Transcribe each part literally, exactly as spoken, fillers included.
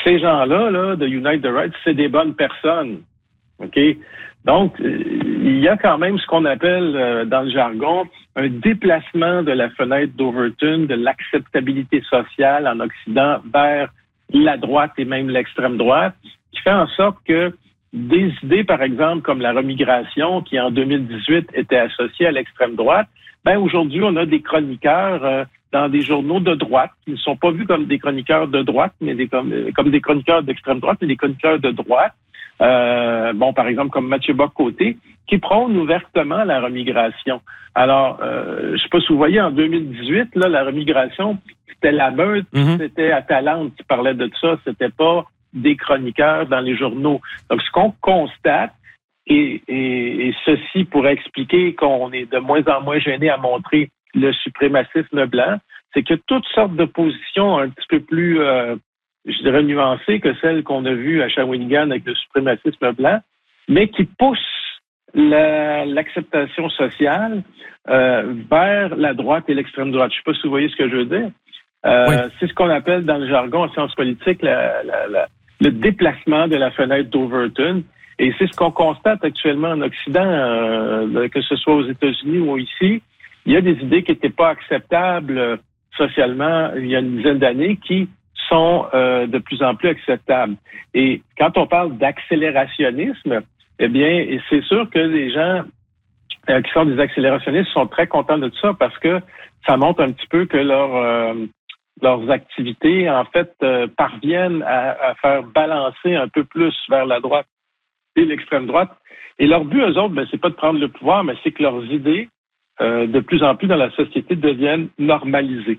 ces gens-là, là, de Unite the Right, c'est des bonnes personnes. OK? Donc, il y a quand même ce qu'on appelle, euh, dans le jargon, un déplacement de la fenêtre d'Overton, de l'acceptabilité sociale en Occident vers la droite et même l'extrême droite, qui fait en sorte que des idées, par exemple, comme la remigration, qui en deux mille dix-huit était associée à l'extrême droite, ben aujourd'hui, on a des chroniqueurs euh, dans des journaux de droite qui ne sont pas vus comme des chroniqueurs de droite, mais des, comme, comme des chroniqueurs d'extrême droite, mais des chroniqueurs de droite. Euh, bon, par exemple, comme Mathieu Bock-Côté, qui prône ouvertement la remigration. Alors, euh, je sais pas si vous voyez, en deux mille dix-huit, là, la remigration, c'était la meute, mm-hmm. c'était Atalante qui parlait de ça, c'était pas des chroniqueurs dans les journaux. Donc, ce qu'on constate, et, et, et ceci pourrait expliquer qu'on est de moins en moins gêné à montrer le suprémacisme blanc, c'est que toutes sortes de positions un petit peu plus... Euh, je dirais nuancée que celle qu'on a vue à Shawinigan avec le suprémacisme blanc, mais qui pousse la, l'acceptation sociale euh, vers la droite et l'extrême droite. Je ne sais pas si vous voyez ce que je veux dire. Euh, oui. C'est ce qu'on appelle dans le jargon en sciences politiques la, la, la, le déplacement de la fenêtre d'Overton. Et c'est ce qu'on constate actuellement en Occident, euh, que ce soit aux États-Unis ou ici. Il y a des idées qui n'étaient pas acceptables euh, socialement il y a une dizaine d'années qui sont euh, de plus en plus acceptables. Et quand on parle d'accélérationnisme, eh bien, c'est sûr que les gens euh, qui sont des accélérationnistes sont très contents de ça parce que ça montre un petit peu que leur, euh, leurs activités, en fait, euh, parviennent à, à faire balancer un peu plus vers la droite et l'extrême droite. Et leur but, eux autres, ben, c'est pas de prendre le pouvoir, mais c'est que leurs idées, euh, de plus en plus dans la société, deviennent normalisées.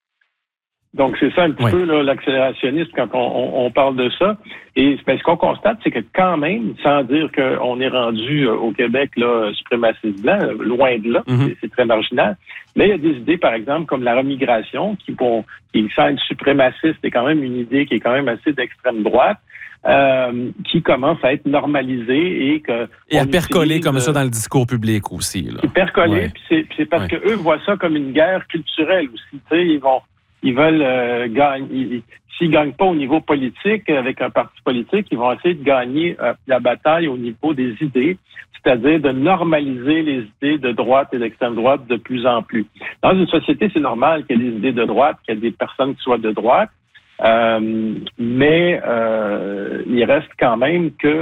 Donc, c'est ça un petit oui. peu là, l'accélérationnisme quand on, on, on parle de ça. Et ben, ce qu'on constate, c'est que quand même, sans dire qu'on est rendu euh, au Québec là, suprémaciste blanc, loin de là, mm-hmm. c'est, c'est très marginal. Mais il y a des idées, par exemple, comme la remigration, qui, bon, qui sans être suprémaciste, est quand même une idée qui est quand même assez d'extrême droite, euh, qui commence à être normalisée et que... Et à percoler comme euh, ça dans le discours public aussi. Là. Percoler, ouais. puis c'est, puis c'est parce ouais. qu'eux voient ça comme une guerre culturelle aussi. Tu sais, ils vont... Ils veulent euh, gagner. S'ils gagnent pas au niveau politique avec un parti politique, ils vont essayer de gagner euh, la bataille au niveau des idées, c'est-à-dire de normaliser les idées de droite et d'extrême droite de plus en plus. Dans une société, c'est normal qu'il y ait des idées de droite, qu'il y ait des personnes qui soient de droite, euh, mais euh, il reste quand même que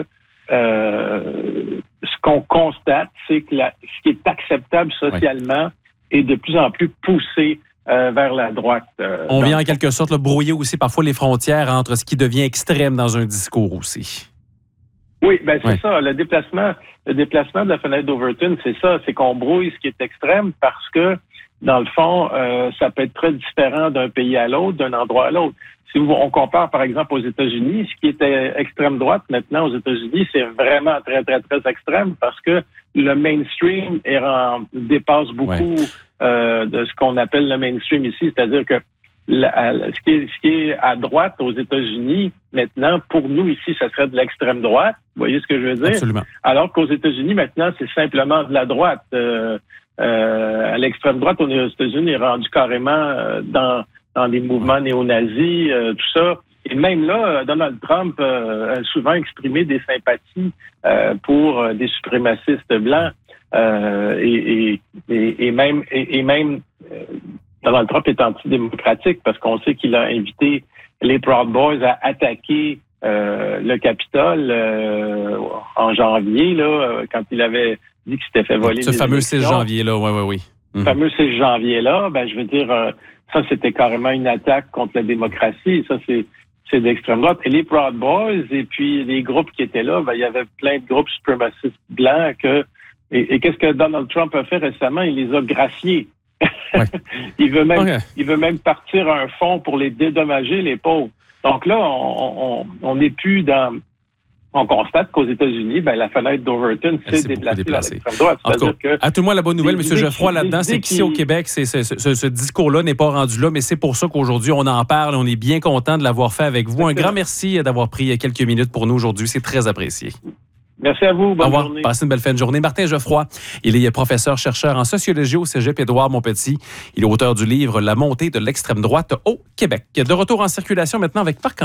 euh, ce qu'on constate, c'est que la, ce qui est acceptable socialement oui. est de plus en plus poussé Euh, vers la droite. Euh, On vient en quelque sorte là, brouiller aussi parfois les frontières entre ce qui devient extrême dans un discours aussi. Oui, ben c'est ouais. ça. Le déplacement, le déplacement de la fenêtre d'Overton, c'est ça. C'est qu'on brouille ce qui est extrême parce que, dans le fond, euh, ça peut être très différent d'un pays à l'autre, d'un endroit à l'autre. Si on compare, par exemple, aux États-Unis, ce qui était extrême droite, maintenant, aux États-Unis, c'est vraiment très, très, très extrême parce que le mainstream est en, dépasse beaucoup ouais. euh, de ce qu'on appelle le mainstream ici. C'est-à-dire que la, la, ce, qui est, ce qui est à droite aux États-Unis, maintenant, pour nous ici, ça serait de l'extrême droite. Vous voyez ce que je veux dire? Absolument. Alors qu'aux États-Unis, maintenant, c'est simplement de la droite. Euh, euh, à l'extrême droite, aux États-Unis, est rendu carrément euh, dans... dans des mouvements néo-nazis, euh, tout ça. Et même là, Donald Trump euh, a souvent exprimé des sympathies euh, pour euh, des suprémacistes blancs. Euh, et, et, et même, et, et même euh, Donald Trump est antidémocratique parce qu'on sait qu'il a invité les Proud Boys à attaquer euh, le Capitole euh, en janvier, là, quand il avait dit qu'il s'était fait voler Ce les fameux élections. six janvier, là, oui, oui, oui. Ce fameux six janvier, là, ben, je veux dire... Euh, ça, c'était carrément une attaque contre la démocratie. Ça, c'est, c'est d'extrême droite. Et les Proud Boys, et puis les groupes qui étaient là, ben, il y avait plein de groupes suprémacistes blancs. Que, et, et qu'est-ce que Donald Trump a fait récemment? Il les a graciés. Ouais. il veut même, okay. il veut même partir un fonds pour les dédommager, les pauvres. Donc là, on on n'est plus dans... On constate qu'aux États-Unis, ben, la fenêtre d'Overton s'est déplacée vers l'extrême droite. En tout cas, que à tout le moins, la bonne nouvelle, M. Geoffroy, là-dedans, c'est qu'ici qui... au Québec, c'est, c'est, ce, ce discours-là n'est pas rendu là, mais c'est pour ça qu'aujourd'hui, on en parle. On est bien content de l'avoir fait avec vous. Un grand merci d'avoir pris quelques minutes pour nous aujourd'hui. C'est très apprécié. Merci à vous. Bonne Au revoir. journée. Passez une belle fin de journée. Martin Geoffroy, il est professeur-chercheur en sociologie au Cégep Édouard-Montpetit. Il est auteur du livre « La montée de l'extrême droite au Québec ». De retour en circulation maintenant avec Marc